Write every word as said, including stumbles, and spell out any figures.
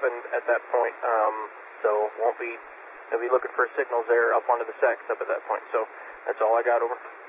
happened at that point, um, so won't be, they'll be looking for signals there up onto the S A Cs up at that point. So that's all I got, over.